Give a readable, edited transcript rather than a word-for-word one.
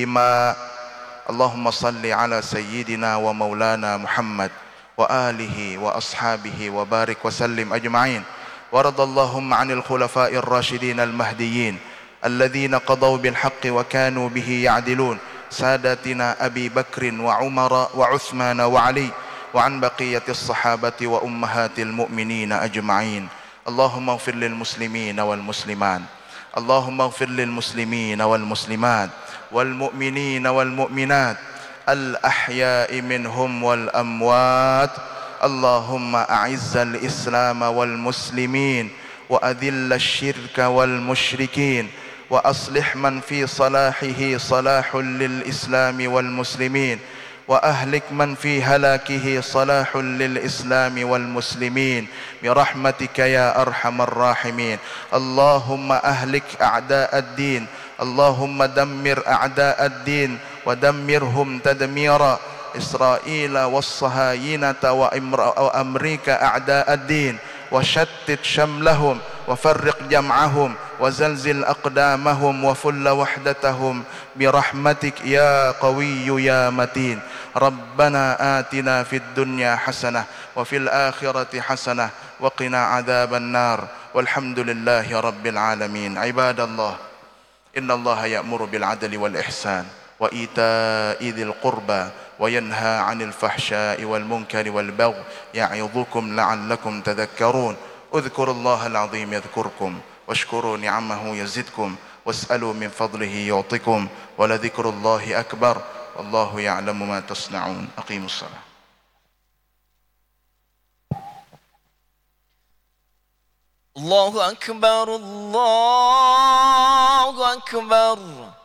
اللهم صل على سيدنا ومولانا محمد وآله وأصحابه وبارك وسلم أجمعين. وارض اللهم عن الخلفاء الراشدين المهديين الذين قضوا بالحق وكانوا به يعدلون، ساداتنا أبي بكر وعمر وعثمان وعلي، وعن بقية الصحابة وأمهات المؤمنين أجمعين. اللهم اغفر للمسلمين والمسلمات، اللهم اغفر للمسلمين والمسلمات والمؤمنين والمؤمنات الأحياء منهم والأموات. اللهم أعز الإسلام والمسلمين وأذل الشرك والمشركين، وأصلح من في صلاحه صلاح للإسلام والمسلمين، وأهلك من في هلاكه صلاح للإسلام والمسلمين برحمتك يا أرحم الراحمين. اللهم أهلك أعداء الدين، اللهم دمر أعداء الدين ودمرهم تدميرا، إسرائيل والصهاينة وأمريكا أعداء الدين، وشتت شملهم وفرق جمعهم وزلزل أقدامهم وفل وحدتهم برحمتك يا قوي يا متين. ربنا آتنا في الدنيا حسنة وفي الآخرة حسنة وقنا عذاب النار، والحمد لله رب العالمين. عباد الله، إن الله يأمر بالعدل والإحسان وإيتاء ذي القربى وينهى عن الفحشاء والمنكر والبغي يعظكم لعلكم تذكرون. اذكروا الله العظيم يذكركم، واشكروا نعمه يزدكم، واسألوا من فضله يعطكم، ولذكر الله أكبر، والله يعلم ما تصنعون. أقيموا الصلاة. الله أكبر، الله أكبر.